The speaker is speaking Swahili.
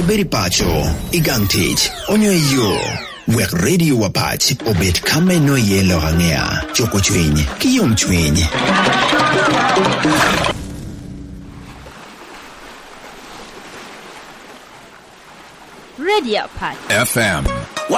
Aberi pacho, igang tich, onyo yo. Wek radio wapach, obet kame no yelo hangea. Choko chwinyi, kiyom chwinyi. Radio Patch FM